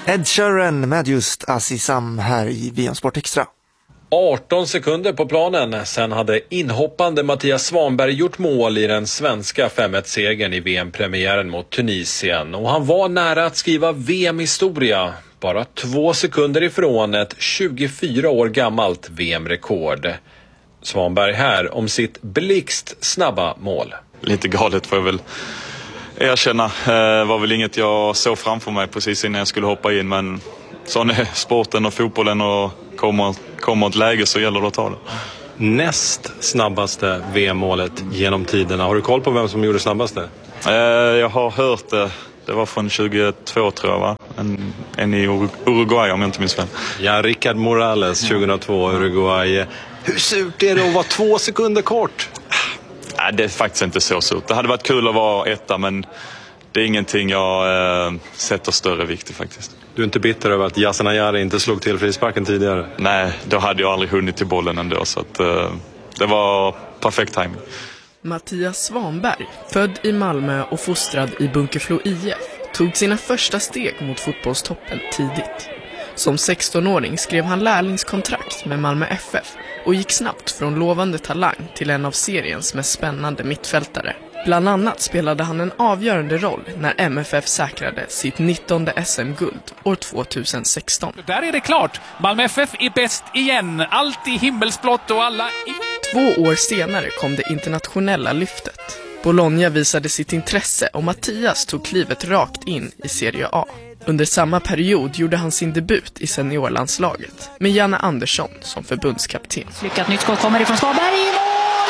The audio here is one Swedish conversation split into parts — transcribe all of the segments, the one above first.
Ed Sheeran med just Azizam här i VM Sport Extra. 18 sekunder på planen. Sen hade inhoppande Mattias Svanberg gjort mål i den svenska 5-1-segern i VM-premiären mot Tunisien. Och han var nära att skriva VM-historia. Bara 2 sekunder ifrån ett 24 år gammalt VM-rekord. Svanberg här om sitt blixtsnabba mål. Lite galet får jag väl erkänna. Var väl inget jag såg framför mig precis innan jag skulle hoppa in. Men sån är sporten och fotbollen, och kommer ett läge så gäller det att ta det. Näst snabbaste VM-målet genom tiderna. Har du koll på vem som gjorde snabbaste? Jag har hört det. Det var från 22 tror jag, va? En i Uruguay om jag inte minns fel. Ja, Rickard Morales 2002 Uruguay. Hur surt är det att vara 2 sekunder kort? Nej, det är faktiskt inte så surt. Det hade varit kul att vara etta, men det är ingenting jag sätter större vikt i faktiskt. Du är inte bitter över att Yasin Ayari inte slog till frisparken tidigare? Nej, då hade jag aldrig hunnit till bollen ändå, så att, det var perfekt timing. Mattias Svanberg, född i Malmö och fostrad i Bunkeflo IF, tog sina första steg mot fotbollstoppen tidigt. Som 16-åring skrev han lärlingskontrakt med Malmö FF och gick snabbt från lovande talang till en av seriens mest spännande mittfältare. Bland annat spelade han en avgörande roll när MFF säkrade sitt 19:e SM-guld år 2016. Där är det klart. Malmö FF är bäst igen. Allt i himmelsblått och alla... 2 år senare kom det internationella lyftet. Bologna visade sitt intresse och Mattias tog klivet rakt in i Serie A. Under samma period gjorde han sin debut i seniorlandslaget med Janne Andersson som förbundskapten. Lyckat nytt skott kommer ifrån Svanberg i mål!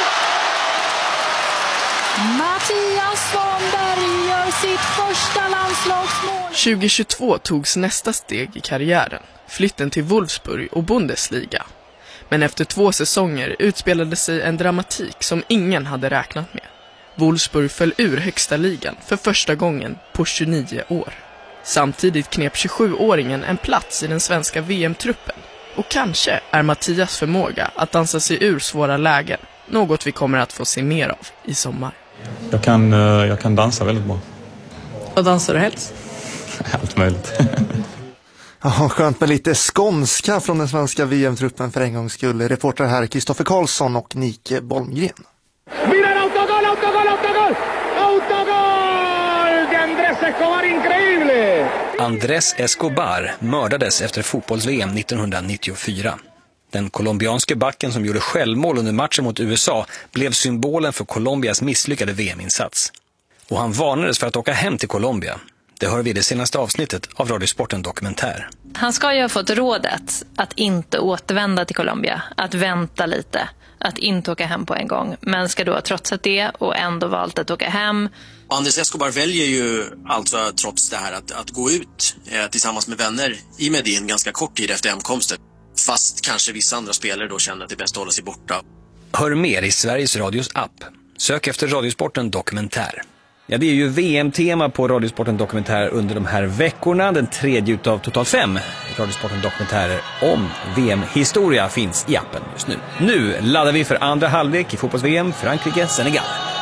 Mattias Svanberg gör sitt första landslagsmål. 2022 togs nästa steg i karriären, flytten till Wolfsburg och Bundesliga. Men efter 2 säsonger utspelade sig en dramatik som ingen hade räknat med. Wolfsburg föll ur högsta ligan för första gången på 29 år. Samtidigt knep 27-åringen en plats i den svenska VM-truppen. Och kanske är Mattias förmåga att dansa sig ur svåra lägen något vi kommer att få se mer av i sommar. Jag kan dansa väldigt bra. Och dansar du helst? Allt möjligt. Ja, skönt med lite skånska från den svenska VM-truppen för en gångs skull. Reporter här Kristoffer Karlsson och Nike Bolmgren. Mira, autogol! De Andrés Escobar, increíble! Andrés Escobar mördades efter fotbolls-VM 1994. Den colombianske backen som gjorde självmål under matchen mot USA blev symbolen för Colombias misslyckade VM-insats. Och han varnades för att åka hem till Colombia. Det hör vi i det senaste avsnittet av Radiosporten Dokumentär. Han ska ju ha fått rådet att inte återvända till Colombia, att vänta lite, att inte åka hem på en gång. Men ska då ha trotsat det och ändå valt att åka hem. Andrés Escobar väljer ju alltså trots det här att gå ut tillsammans med vänner i Medellin ganska kort tid efter hemkomsten. Fast kanske vissa andra spelare då känner att det är bäst att hålla sig borta. Hör mer i Sveriges Radios app. Sök efter Radiosporten Dokumentär. Ja, det är ju VM-tema på Radiosporten Dokumentär under de här veckorna. Den 3:e utav totalt 5 Radiosporten Dokumentärer om VM-historia finns i appen just nu. Nu laddar vi för andra halvlek i fotbolls-VM Frankrike-Senegal.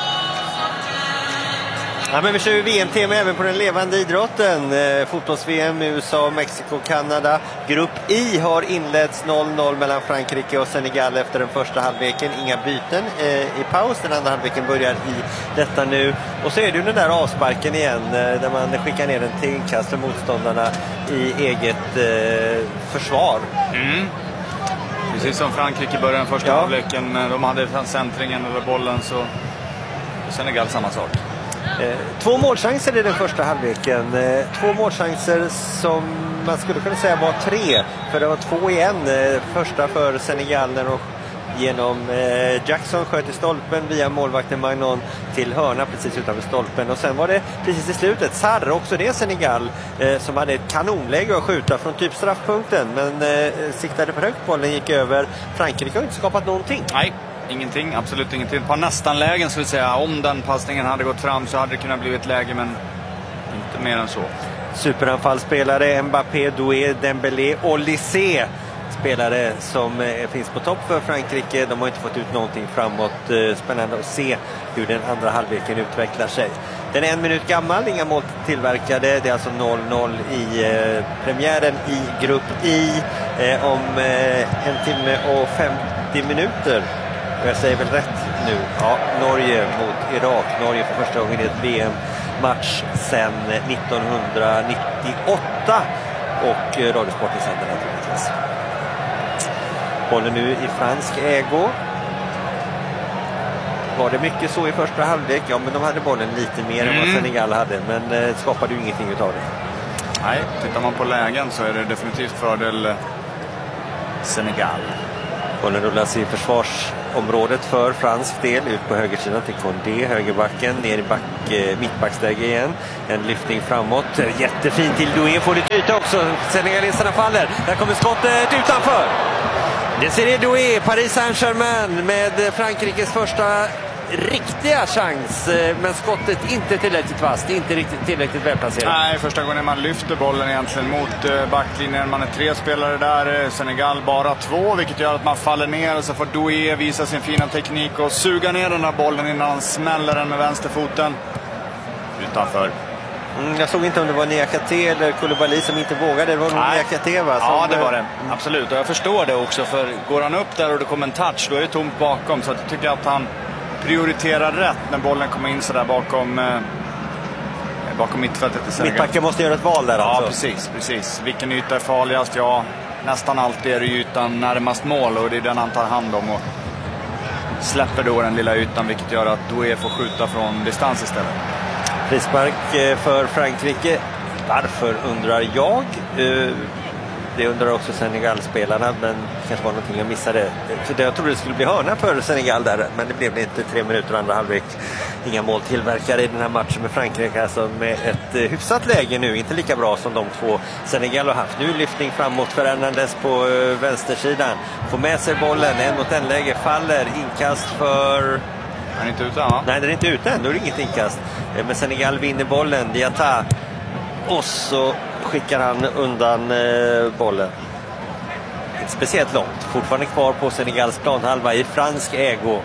Ja, men vi kör ju VM-tema även på den levande idrotten. Fotbolls-VM, USA, Mexiko, Kanada. Grupp I har inletts 0-0 mellan Frankrike och Senegal efter den första halvleken. Inga byten i paus. Den andra halvleken börjar i detta nu. Och så är det ju den där avsparken igen där man skickar ner den till inkast för motståndarna i eget försvar. Precis som Frankrike började den första halvleken. När de hade centringen över bollen, så Senegal samma sak. 2 målchanser i den första halvleken. 2 målchanser som man skulle kunna säga var 3. För det var 2 igen. Första för Senegal när de genom Jackson sköt i stolpen via målvakten Magnon till hörna precis utanför stolpen. Och sen var det precis i slutet Sarr, också det Senegal, som hade ett kanonläge att skjuta från typ straffpunkten. Men siktade för högt, bollen gick över. Frankrike har inte skapat någonting. Nej. Ingenting, absolut ingenting. Ett par nästan lägen skulle jag säga. Om den passningen hade gått fram så hade det kunnat bli ett läge, men inte mer än så. Superanfallsspelare Mbappé, Doué, Dembélé och Lissé. Spelare som finns på topp för Frankrike. De har inte fått ut någonting framåt. Spännande att se hur den andra halvleken utvecklar sig. Den är 1 minut gammal, inga mål tillverkade. Det är alltså 0-0 i premiären i grupp I om 1 timme och 50 minuter. Jag säger väl rätt nu. Ja, Norge mot Irak. Norge för första gången i ett VM-match sedan 1998. Och Radiosporten sänder naturligtvis. Bollen nu i fransk ägo. Var det mycket så i första halvlek? Ja, men de hade bollen lite mer än vad Senegal hade. Men skapade ju ingenting utav det. Nej, tittar man på lägen så är det definitivt fördel Senegal. Bollen rullas i försvarsområdet för fransk del. Ut på högersidan till Condé, högerbacken. Ner i mittbacksläge igen. En lyftning framåt. Jättefin till Doué. Får lite yta också. Senegaleserna faller. Där kommer skottet utanför. Desirée Doué, Paris Saint-Germain med Frankrikes första riktiga chans, men skottet inte tillräckligt fast, inte riktigt tillräckligt välplacerat. Nej, första gången man lyfter bollen egentligen mot backlinjen. Man är 3 spelare där, Senegal bara 2, vilket gör att man faller ner och så får Doué visa sin fina teknik och suga ner den här bollen innan han smäller den med vänsterfoten utanför. Jag såg inte om det var Niakate eller Koulibaly som inte vågade. Det var nog Niakate, va? Ja, det var det. Absolut. Och jag förstår det också. För går han upp där och det kommer en touch, då är det tomt bakom. Så jag tycker att han prioriterar rätt när bollen kommer in så där bakom mittfältet. Mittbacken måste göra ett val där. Ja, alltså. precis. Vilken yta är farligast? Ja, nästan alltid är det ytan närmast mål. Och det är den han tar hand om. Och släpper då den lilla ytan, vilket gör att Doué får skjuta från distans istället. Frispark för Frankrike. Varför undrar jag? Det undrar också Senegal-spelarna, men det kanske var någonting jag missade. För jag trodde det skulle bli hörna för Senegal där, men det blev det inte. 3 minuter andra halvlek. Inga mål tillverkade i den här matchen med Frankrike, alltså med ett hyfsat läge nu. Inte lika bra som de 2 Senegal har haft. Nu lyftning framåt för Hernandez på vänstersidan. Får med sig bollen, 1-mot-1 läge, faller, inkast för... Den är inte ute, va? Nej, den är inte ute än. Då är det inget inkast. Men Senegal vinner bollen. Diatta. Och så skickar han undan bollen. Inte speciellt långt. Fortfarande kvar på Senegals planhalva i fransk ägo.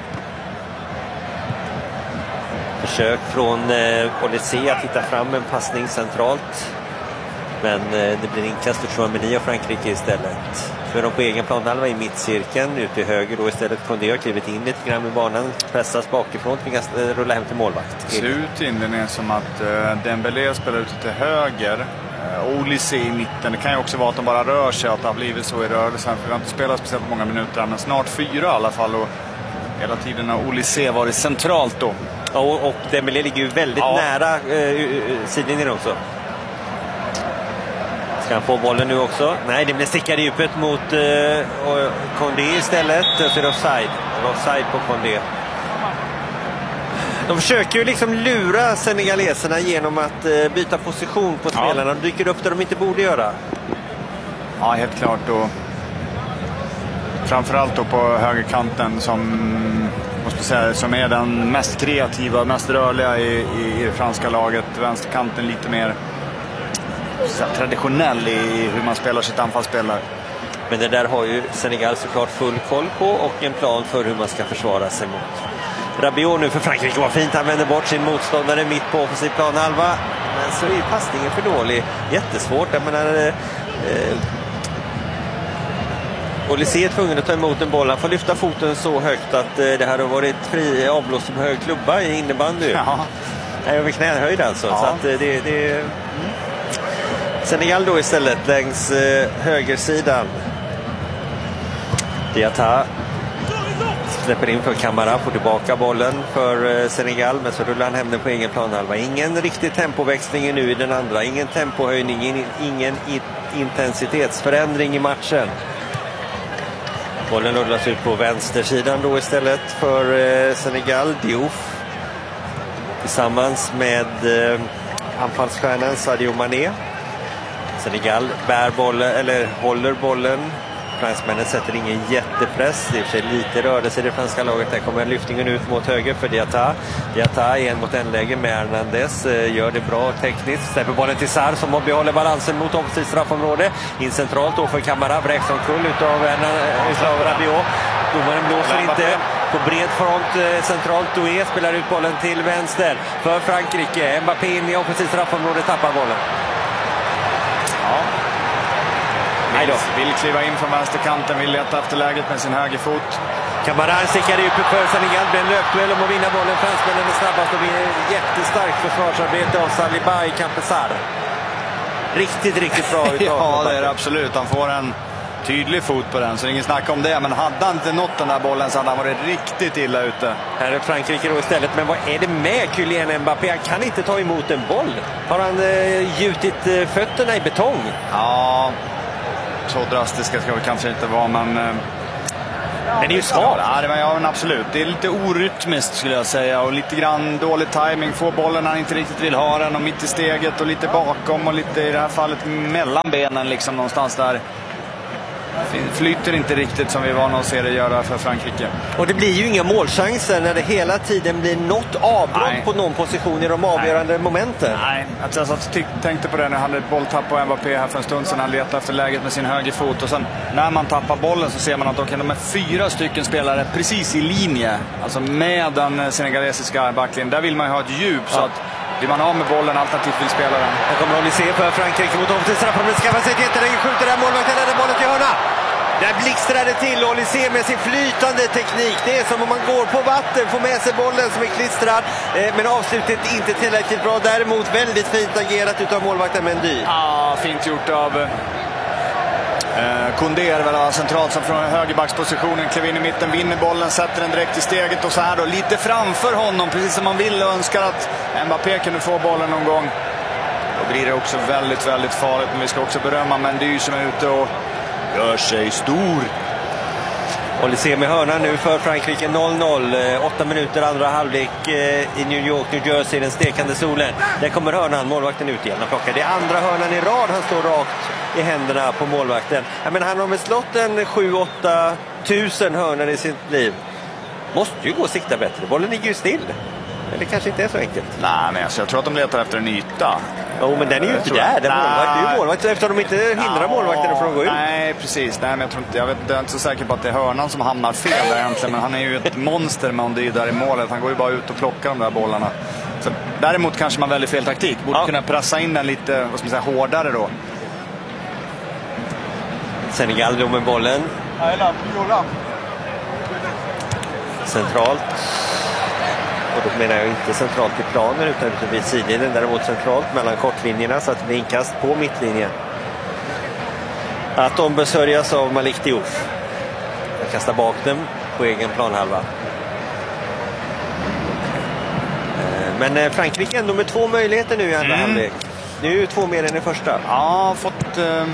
Försök från Olysée att hitta fram en passning centralt. Men det blir inkast för Chouameni och Frankrike istället. Så är de på egen planhalva i mittcirkeln. Ut till höger då istället. Condé har klivit in lite grann i banan. Pressas bakifrån. Tvingas rulla hem till målvakt. Det ser ut inledningen som att Dembélé spelar ute till höger. Olysée i mitten. Det kan ju också vara att de bara rör sig. Att det har blivit så i rörelsen. För vi har inte spelat speciellt många minuter. Men snart 4 i alla fall. Och hela tiden har Olysée varit centralt då. Ja, och Dembélé ligger ju väldigt nära sidlinjen också. Ska han få bollen nu också? Nej, det blir stickad i djupet mot Condé istället. För offside. Offside på Condé. De försöker ju liksom lura senegaleserna genom att byta position på spelarna. De dyker upp där de inte borde göra. Ja, helt klart. Och framförallt då på högerkanten som är den mest kreativa, mest rörliga i det franska laget. Vänsterkanten lite mer traditionell i hur man spelar sitt anfallsspel. Men det där har ju Senegal såklart full koll på och en plan för hur man ska försvara sig mot. Rabiot nu för Frankrike var fint. Han vänder bort sin motståndare mitt på offensiv planhalva. Men så är passningen för dålig. Jättesvårt. Jag menar... Olysée är tvungen att ta emot en boll. Han får lyfta foten så högt att det här har varit fri avblåst som hög klubba i innebandy. Ja. Över knähöjd alltså. Ja. Så att det Senegal då istället längs högersidan. Diatta släpper in för Camara, får tillbaka bollen för Senegal, men så rullar han hem den på egen planhalva. Ingen riktig tempoväxling nu i den andra. Ingen tempohöjning, ingen intensitetsförändring i matchen. Bollen rullas ut på vänstersidan då istället för Senegal. Diouf tillsammans med anfallsstjärnan Sadio Mané. Senegal bär bollen, eller håller bollen. Fransmännen sätter ingen jättepress. Det är för sig lite rörelse i det franska laget. Där kommer lyftningen ut mot höger för Diatta. Diatta är en mot en läge med Hernandez. Gör det bra tekniskt. Släpper bollen till Sarr som behåller balansen mot offensivt straffområde. In centralt då för Camara. Vräks omkull utav Rabiot. Domaren blåser inte. På bred front centralt. Doué spelar ut bollen till vänster för Frankrike. Mbappé in i offensivt straffområde, tappar bollen. Ja. Vill kliva in från vänsterkanten, vill leta efter läget med sin högerfot. Camara stickar ut för Senegal, blir en löpduell om att vinna bollen. Fransmännen är snabbast och blir jättestarkt försvarsarbete av Saliba i Campesar. Riktigt bra utav. Ja, det är det absolut. Han får en tydlig fot på den, så ingen snack om det. Men hade han inte nått den där bollen så hade han varit riktigt illa ute. Här är Frankrike då istället. Men vad är det med Kylian Mbappé? Han kan inte ta emot en boll. Har han gjutit fötterna i betong? Ja, så drastiska ska vi kanske inte vara, men... Men det är ju svårt. Ja, men absolut. Det är lite orytmiskt skulle jag säga. Och lite grann dålig timing. Får bollen när han inte riktigt vill ha den. Och mitt i steget och lite bakom. Och lite i det här fallet mellan benen liksom någonstans där. Flyter inte riktigt som vi var att se det göra för Frankrike. Och det blir ju inga målchanser när det hela tiden blir något avbrott på någon position i de avgörande momenten. Nej, jag tänkte på det när jag hade ett bolltapp på Mbappé här för en stund sedan. Han letade efter läget med sin högerfot. Och sen när man tappar bollen så ser man att de är 4 stycken spelare precis i linje. Alltså med den senegalesiska backlinjen. Där vill man ju ha ett djup så att blir man av med bollen alternativt vill spela den. Här kommer Olysée för Frankrike mot offensivt straffområde. Skaffar sig ett jätteläge, skjuter där målvakten, räddar bollen till hörna. Där blixtrar det till. Olysée med sin flytande teknik. Det är som om man går på vatten, får med sig bollen som är klistrad. Men avslutet inte tillräckligt bra. Däremot väldigt fint agerat utav målvakten Mendy. Ja, fint gjort av Koundé är väl centralt som från högerbackspositionen klev in i mitten, vinner bollen, sätter den direkt i steget och så här då lite framför honom, precis som man vill och önskar att Mbappé kunde få bollen någon gång. Då blir det också väldigt farligt, men vi ska också berömma Mendy som är ute och gör sig stor. Olysée med hörna nu för Frankrike 0-0. 8 minuter andra halvlek i New York, New Jersey, den stekande solen. Där kommer hörnan, målvakten ut igen. Han plockar det andra hörnan i rad, han står rakt i händerna på målvakten. Ja, men han har väl slått en 7-8 tusen hörnor i sitt liv. Måste ju gå och sikta bättre. Bollen ligger ju still. Eller kanske inte är så enkelt. Nej, men jag tror att de letar efter en yta. Jo, men den är ju inte där. Den är ju målvakt, eftersom de inte hindrar målvakten från att gå ut. Nej, precis. Nej, men jag är inte så säker på att det är hörnan som hamnar fel där egentligen. Men han är ju ett monster med Mendy där i målet. Han går ju bara ut och plockar de där bollarna. Så, däremot kanske man väljer fel taktik. Borde kunna pressa in den lite, vad ska man säga, hårdare då. Senegal då med bollen. Centralt. Och då menar jag inte centralt i planen utan vid sidlinjen, däremot centralt mellan kortlinjerna så att det blir inkast på mittlinjen. Att de besörjas av Malik Diouf. Jag kastar bak dem på egen planhalva. Men Frankrike ändå med 2 möjligheter nu i andra halvlek. Nu är 2 mer än i första. Ja, fått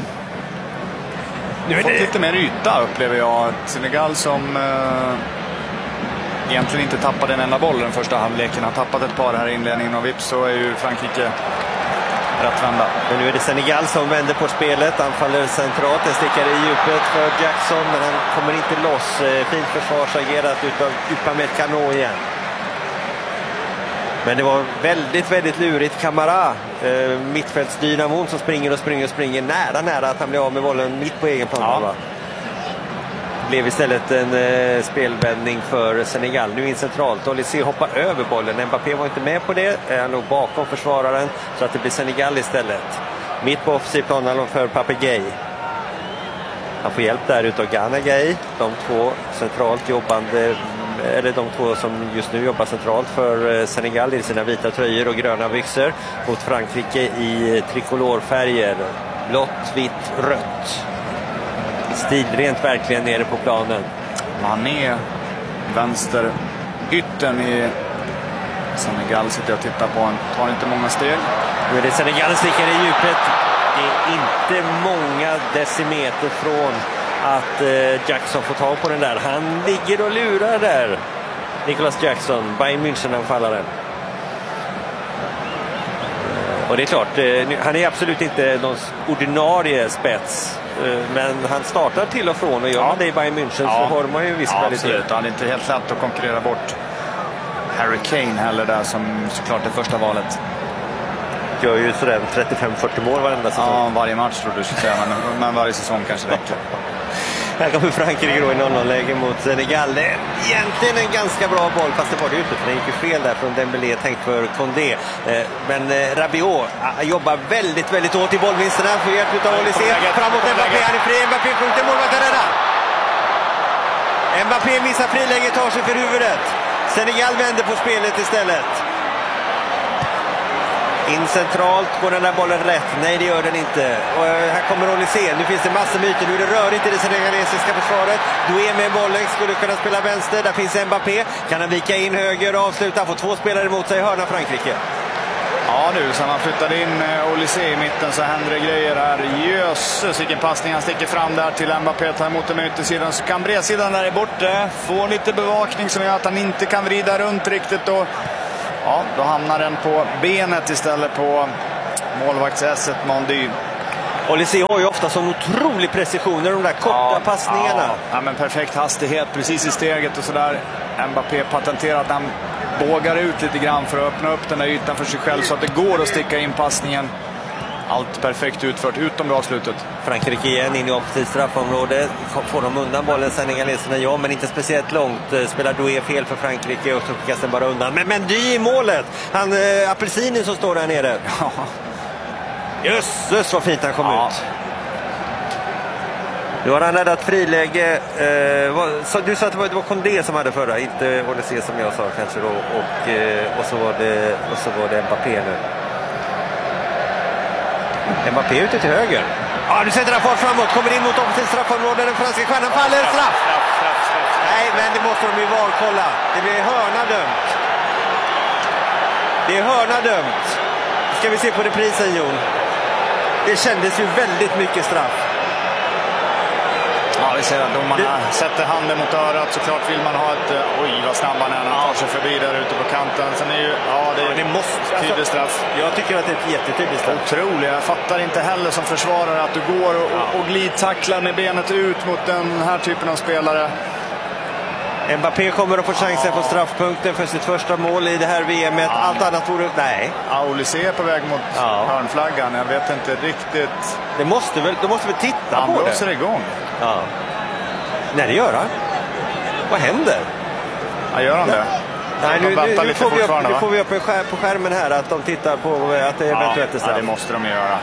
lite mer yta upplever jag. Senegal som egentligen inte tappade en enda boll den första halvleken. Har tappat ett par här i inledningen och vips så är ju Frankrike rättvända. Men nu är det Senegal som vänder på spelet. Anfaller centralt, den stickar i djupet för Jackson men han kommer inte loss. Fint försvarsagerat utav Upamecano igen. Men det var väldigt lurigt. Camara, mittfältsdynamon som springer nära att han blir av med bollen mitt på egen plan. Ja. Blev istället en spelvändning för Senegal. Nu in centralt. Olysée hoppar över bollen. Mbappé var inte med på det. Han låg bakom försvararen så att det blir Senegal istället. Mitt på offensiv plan för Papegay. Han får hjälp där utav Gana Gay. De två centralt jobbande, eller de två som just nu jobbar centralt för Senegal i sina vita tröjor och gröna byxor mot Frankrike i trikolorfärger. Blått, vitt, rött. Stilrent verkligen nere på planen. Mané, vänster yttern i Senegal sitter jag och tittar på. Han tar inte många steg. Nu är det Senegal stickar i djupet. Det är inte många decimeter från att Jackson får tag på den där. Han ligger och lurar där. Nicolas Jackson, Bayern München-anfallaren. Och det är klart, han är absolut inte någon ordinarie spets. Men han startar till och från och gör man det i Bayern München så har man ju en viss kvalitet. Absolut, han är inte helt lätt att konkurrera bort Harry Kane heller där som såklart är första valet. Gör ju sådär 35-40 mål varenda säsong. Ja, varje match tror du skulle säga, men varje säsong kanske räcker. Här kommer Frankrike då i 0-0-läge mot Senegal. Det är egentligen en ganska bra boll, fast det var det ute för den gick ju fel där från Dembélé, tänkt för Condé. Men Rabiot jobbar väldigt, väldigt hårt i bollvinsterna för hjälp av Olysée. Framåt Mbappé, han är fri, Mbappé skjuter, målvakten räddar. Mbappé missar friläge, tar sig för huvudet. Senegal vänder på spelet istället. In centralt, går den där bollen rätt? Nej, det gör den inte. Och här kommer Olysée, nu finns det massor myter. Nu är det rörigt i det senegalesiska försvaret. Doué med bollen, skulle kunna spela vänster. Där finns Mbappé, kan han vika in höger och avsluta. Får 2 spelare emot sig, hörna Frankrike. Ja, nu sen han flyttade in Olysée i mitten så händer det grejer här. Jösses, vilken passning, han sticker fram där till Mbappé, tar emot den med yttersidan. Så kan bredsidan där är borta, får lite bevakning som gör att han inte kan vrida runt riktigt. Och ja, då hamnar den på benet istället på målvaktsesset Mondy. Olysée har ju ofta sån otrolig precision, de där korta passningarna. Ja, men perfekt hastighet precis i steget och sådär. Mbappé patenterar att han bågar ut lite grann för att öppna upp den där ytan för sig själv så att det går att sticka in passningen. Allt perfekt utfört utom det avslutet. Frankrike igen in i offensivt straffområde. Får de undan bollen senegaleserna? Ja, men inte speciellt långt. Spelar Doué fel för Frankrike och så skickas den bara undan. Men Dy i målet! Han apelsinen som står där nere. Ja. Jösses vad fint han kom ut. Nu har han räddat friläge. Du sa att det var Condé som hade förra, inte Olysée som jag sa kanske då. Och så var det Mbappé nu. Mbappé ute till höger. Ja, du sätter han fart framåt, kommer in mot offensivt straffområde. Den franska stjärnan faller, straff. Nej, men det måste de ju valkolla. Det blir hörna dömt. Det är hörna dömt. Ska vi se på reprisen, Jon. Det kändes ju väldigt mycket straff. Ja, vi ser att domarna sätter handen mot örat. Såklart vill man ha ett... Oj, vad snabb han är när han tar sig förbi där ute på kanten. Sen är ju... Ja, det måste tydligt straff. Jag tycker att det är ett jättetydligt straff. Otroligt. Jag fattar inte heller som försvarare att du går och glidtacklar med benet ut mot den här typen av spelare. Mbappé kommer att få chansen på straffpunkten för sitt första mål i det här VMet. Allt annat vore... Nej. Ja, Olysée är på väg mot hörnflaggan. Jag vet inte riktigt... De måste väl titta på det. Han blåser igång. Ja. Nej, det gör han. Vad händer? Ja, gör han det? Nej, nu får vi upp på skärmen här att de tittar på att det eventuellt är straff. Ja, det måste de göra.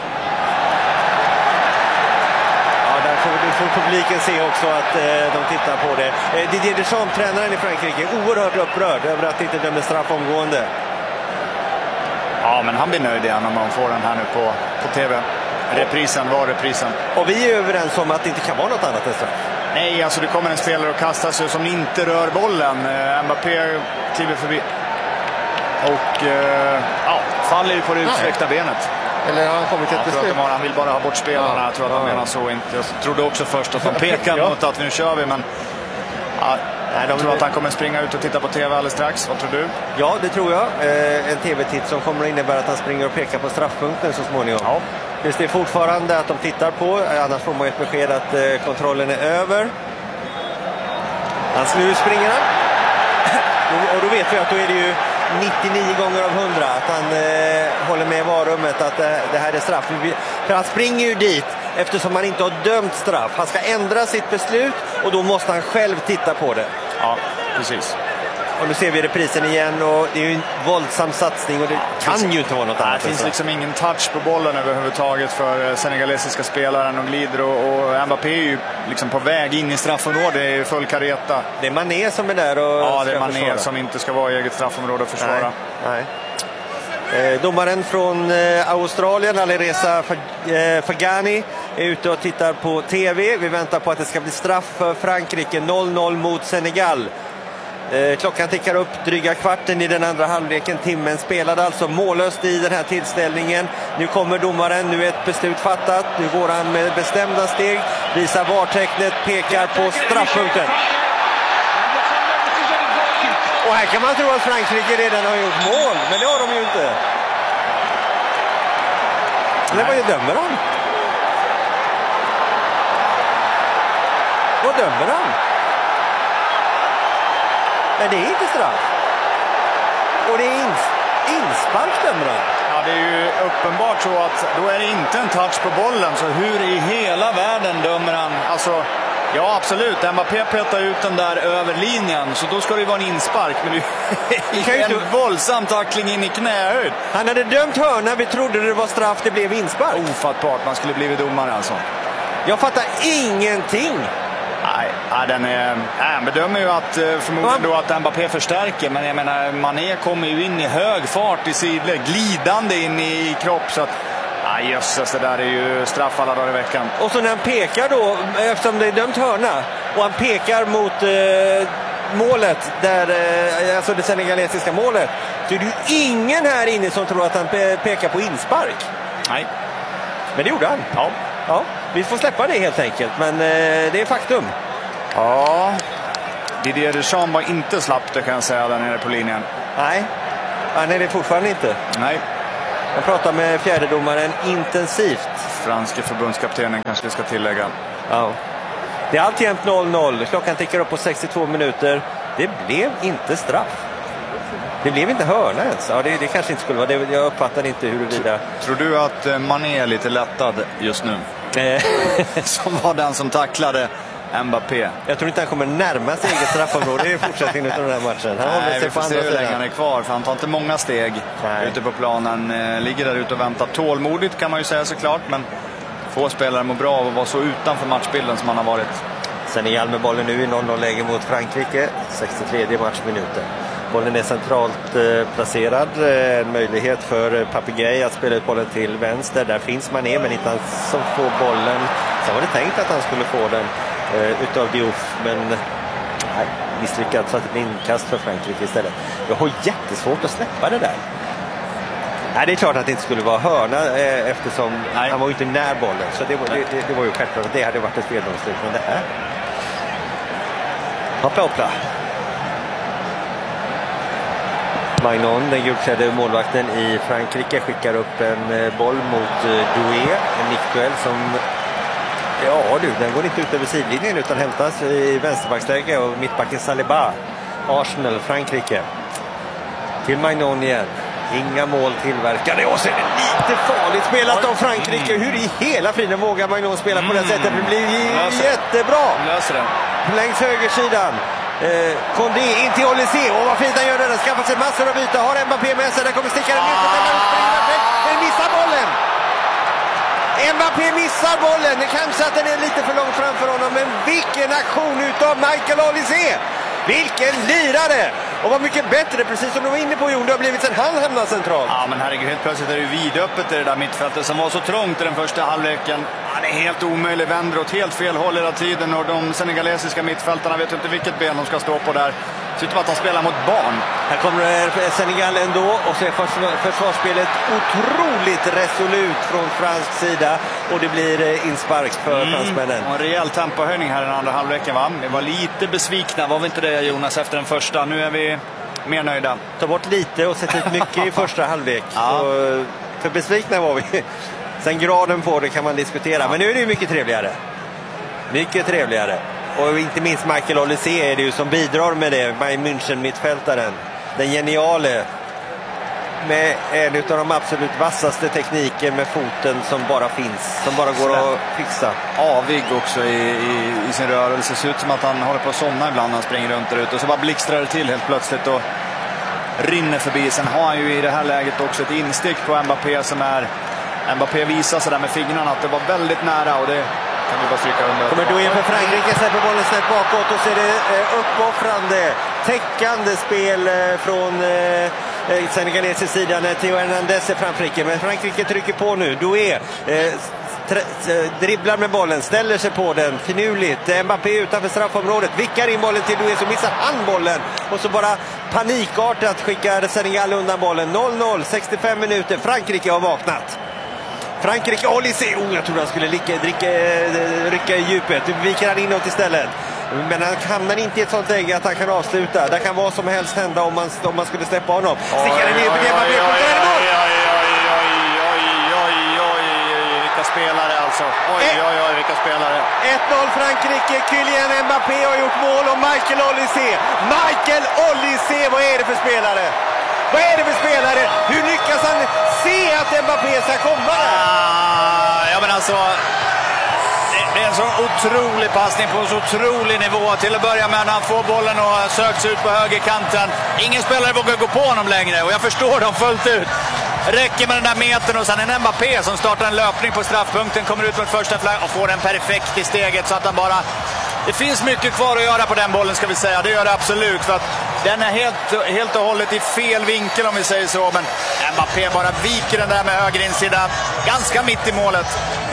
Där får publiken se också att de tittar på det. Didier Deschamps, tränaren i Frankrike, oerhört upprörd över att inte dömde straff omgående. Ja, men han blir nöjd igen om man får den här nu på tv. Reprisen var reprisen. Och vi är överens om att det inte kan vara något annat än straff. Nej, alltså det kommer en spelare och kastar sig som inte rör bollen. Mbappé kliver förbi. Och faller ju på det utsträckta benet. Eller har han kommit till ett beslut? Han vill bara ha bort spelarna. Jag tror att han menar så inte. Jag trodde också först att de pekade mot att nu kör vi, men jag tror att han kommer springa ut och titta på tv alldeles strax. Vad tror du? Ja, det tror jag. En tv-titt som kommer att innebära att han springer och pekar på straffpunkten så småningom. Ja. Just det är fortfarande att de tittar på, annars får man ett besked att kontrollen är över. Nu springer han. Och då vet vi att då är det ju 99 gånger av 100 att han håller med i varummet att det här är straff. För han springer ju dit eftersom han inte har dömt straff. Han ska ändra sitt beslut och då måste han själv titta på det. Ja, precis. Och nu ser vi reprisen igen och det är ju en våldsam satsning och det kan ju inte vara något annat. Det finns liksom ingen touch på bollen överhuvudtaget för senegalesiska spelaren och glider och Mbappé är ju liksom på väg in i straffområdet, det är full kareta. Det är Mané som är där och ja, det är Mané som inte ska vara i eget straffområde och försvara. Nej. Domaren från Australien, Alireza Fagani, är ute och tittar på tv. Vi väntar på att det ska bli straff för Frankrike. 0-0 mot Senegal. Klockan tickar upp dryga kvarten i den andra halvleken. Timmen spelade alltså mållöst i den här tillställningen. Nu kommer domaren, nu är ett beslut fattat. Nu går han med bestämda steg, visar vartecknet, pekar på straffpunkten. Och här kan man tro att Frankrike redan har gjort mål, men det har de ju inte. Men vad dömer han? Vad dömer han? Men det är inte straff. Och det är inspark dömer han. Ja, det är ju uppenbart så att då är det inte en touch på bollen. Så hur i hela världen dömer han? Alltså, Ja, absolut. Mbappé petar ut den där över linjen, så då ska det ju vara en inspark. Men det är en våldsam tackling in i knähöjd. Han hade dömt hörna, vi trodde det var straff, det blev inspark. Ofattbart, man skulle blivit domare alltså. Jag fattar ingenting. Nej, han bedömer ju att förmodligen då att Mbappé förstärker, men jag menar, Mané kommer ju in i hög fart i sidled, glidande in i kropp, så att jösses, det där är ju straff alla dagar i veckan. Och så när han pekar då, eftersom det är dömt hörna, och han pekar mot målet, där, alltså det senegalesiska målet, så är det ju ingen här inne som tror att han pekar på inspark. Nej. Men det gjorde han. Ja, vi får släppa det helt enkelt, men det är faktum. Ja, Didier Deschamps var inte slapp, det kan jag säga, där nere på linjen. Nej, han är det fortfarande inte. Nej. Jag pratar med fjärdedomaren intensivt. Franske förbundskaptenen kanske vi ska tillägga. Ja. Det är alltjämt 0-0. Klockan tickar upp på 62 minuter. Det blev inte straff. Det blev inte hörna ens. Ja, det kanske inte skulle vara det. Jag uppfattar inte huruvida... Tror du att Mané är lite lättad just nu? Som var den som tacklade Mbappé. Jag tror inte han kommer närma sig eget straffområde i fortsättningen av den här matchen. Han håller sig vi på får se andra hur länge sidan. han är kvar, för han tar inte många steg ute på planen. Ligger där ute och väntar tålmodigt, kan man ju säga såklart, men få spelare mår bra av att vara så utanför matchbilden som han har varit. Senegal med bollen nu i 0-0-läge mot Frankrike, 63 matchminuten. Bollen är centralt placerad. En möjlighet för Papegay att spela ut bollen till vänster. Där finns Mané, men inte han som får bollen. Så var det tänkt att han skulle få den utav Diouf, men nej, misslyckat, så att det blir inkast för Frankrike istället. Jag har jättesvårt att släppa det där. Nej, det är klart att det inte skulle vara hörna eftersom han var ju inte när bollen. Så det var ju självklart att det hade varit ett feldomslut. Men det här... Hoppla. Magnon, den gulklädde målvakten i Frankrike, skickar upp en boll mot Doué. En nickduell som... Ja du, den går inte ut över sidlinjen utan hämtas i vänsterbacksläge och mittbacken Saliba. Arsenal, Frankrike. Till Magnon igen. Inga mål tillverkade. Och så är det lite farligt spelat av Frankrike. Hur i hela friden vågar Magnon spela på det sättet? Det blir jättebra. Löser det. Längs högersidan. Condé in till Olysée. Och vad fint han gör det. Skaffar sig massor av yta. Har Mbappé med sig. Där kommer stickaren ut. Men missar bollen. Mbappé missar bollen. Det kanske att den är lite för långt framför honom. Men vilken aktion utav Michael Olysée. Vilken lirare! Och vad mycket bättre, precis som de var inne på, Jon. Det har blivit sen han hamnar centralt. Ja, men herregud, helt plötsligt är det vidöppet i det där mittfältet som var så trångt i den första halvleken. Han är helt omöjlig, vänder åt helt fel håll hela tiden. Och de senegalesiska mittfältarna vet inte vilket ben de ska stå på där. Det ser ut som att han spelar mot barn. Här kommer Senegal ändå, och så är försvarsspelet otroligt resolut från fransk sida. Och det blir inspark för fransmännen. En rejäl tempohöjning här i den andra halvleken, va? Vi var lite besvikna, var vi inte det, Jonas, efter den första? Nu är vi mer nöjda. Ta bort lite och sätta ut mycket i första halvlek. Ja. Så, för besvikna var vi. Sen graden på det kan man diskutera. Men nu är det ju mycket trevligare. Mycket trevligare. Och inte minst Michael Olysée är det ju som bidrar med det. Bayern München-mittfältaren. Den geniale. Med en av de absolut vassaste tekniker med foten som bara finns. Som bara går att fixa. Avig också i sin rörelse. Det ser ut som att han håller på att somna ibland när han springer runt där ute. Och så bara blixtrar det till helt plötsligt och rinner förbi. Sen har han ju i det här läget också ett instick på Mbappé som är... Mbappé visar sig där med fingrarna att det var väldigt nära, och det kan vi bara stryka under. Kommer då in för Frankrike, släpper bollen snett bakåt, och så är det uppoffrande, täckande spel från senegalesisk sida när Theo Hernandez är Frankrike. Men Frankrike trycker på nu. Doué dribblar med bollen, ställer sig på den finurligt. Mbappé utanför straffområdet, vickar in bollen till Doué, så missar han bollen. Och så bara panikartat skickar Senegal undan bollen. 0-0, 65 minuter. Frankrike har vaknat. Frankrike, Olysée, jag trodde han skulle rycka i djupet. Nu viker han inåt istället. Men han hamnar inte i ett sånt läge att han kan avsluta. Det kan vad som helst hända om man skulle släppa honom. Stickar den ner på det, vilka spelare alltså. Vilka spelare. 1-0 Frankrike, Kylian Mbappé har gjort mål, och Michael Olysée, vad är det för spelare? Vad är det för spelare? Hur lyckas han se att Mbappé ska komma där? Ja, men alltså, det Det är en så otrolig passning på en så otrolig nivå. Till att börja med när han får bollen och söks ut på högerkanten. Ingen spelare vågar gå på honom längre och jag förstår dem fullt ut. Räcker med den där metern och sen en Mbappé som startar en löpning på straffpunkten, kommer ut med första flagg och får den perfekt i steget så att han bara... Det finns mycket kvar att göra på den bollen ska vi säga, det gör det absolut för att den är helt och hållet i fel vinkel om vi säger så, men Mbappé bara viker den där med höger insida, ganska mitt i målet.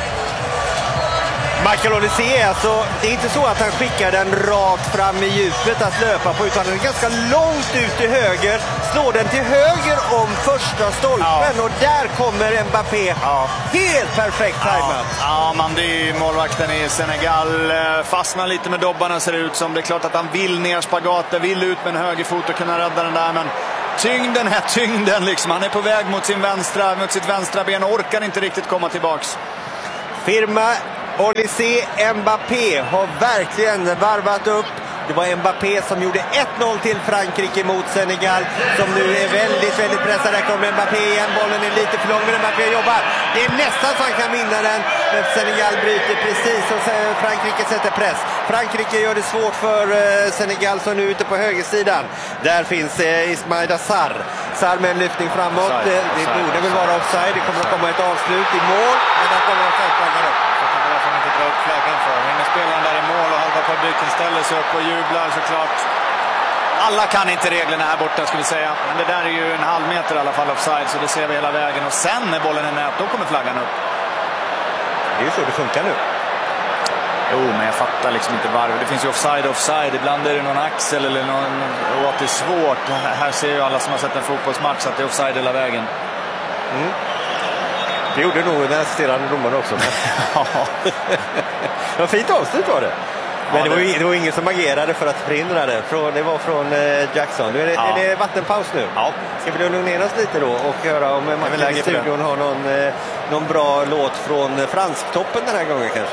Michael Olise, alltså, det är inte så att han skickar den rakt fram i djupet att löpa på, utan den är ganska långt ut till höger, slår den till höger om första stolpen och där kommer Mbappé. Helt perfekt tajmat. Ja, Mandi, målvakten i Senegal, fastnar lite med dobbarna ser det ut som. Det är klart att han vill ner spagaten, vill ut med en högerfot och kunna rädda den där, men tyngden liksom. Han är på väg mot sitt vänstra ben och orkar inte riktigt komma tillbaks. Firma Olise Mbappé har verkligen varvat upp. Det var Mbappé som gjorde 1-0 till Frankrike mot Senegal, som nu är väldigt pressad. Där kommer Mbappé igen, bollen är lite för lång men Mbappé jobbar. Det är nästan så han kan vinna den, men Senegal bryter precis och Frankrike sätter press. Frankrike gör det svårt för Senegal som nu är ute på högersidan. Där finns Ismaïla Sarr med en lyftning framåt. Det borde väl vara offside, det kommer att komma ett avslut i mål, men där kommer offside-flaggan upp. Spelaren där i mål och halva publiken ställer sig upp och jublar såklart. Alla kan inte reglerna här borta skulle vi säga. Men det där är ju en halv meter i alla fall offside, så det ser vi hela vägen. Och sen när bollen är nät, då kommer flaggan upp. Det är ju så det funkar nu. Jo, men jag fattar liksom inte varför. Det finns ju offside. Ibland är det någon axel eller någon... Och att det är svårt. Här ser ju alla som har sett en fotbollsmatch att det är offside hela vägen. Mm. Det gjorde nog den assisterande domaren också. Det var fint avslut var det. Men det var ingen som agerade för att förhindra det. Det var från Jackson. Är det vattenpaus nu? Ja. Ska vi lugna ner oss lite då och höra om Martin i studion har någon bra låt från fransktoppen den här gången kanske?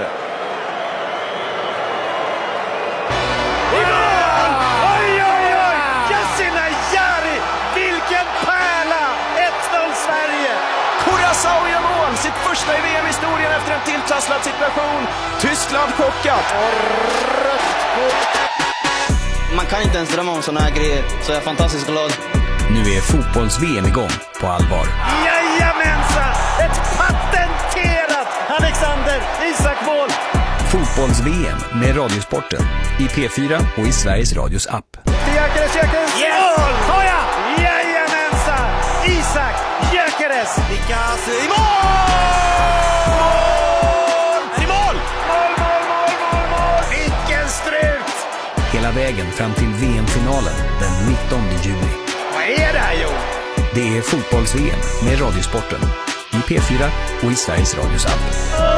Oj! Yassine Jari! Vilken pärla! 1-0 Sverige! Curaçao gör mål, sitt första i VM-historien efter en tilltrasslad situation. Tyskland chockat. Man kan inte ens drömma om såna här grejer, så jag är fantastiskt glad. Nu är fotbolls-VM igång på allvar. Jajamensan! Ett patenterat Alexander Isak-mål! Fotbolls-VM med Radiosporten i P4 och i Sveriges Radios app. Gyökeres! Yes! Mål! Hoja! Jajamensan! Isak Gyökeres! Lyckas i mål! I mål! Mål! Vilken strut! Hela vägen fram till VM-finalen den 19 juni. Vad är det här, Jo? Det är fotbolls-VM med Radiosporten i P4 och i Sveriges Radios app.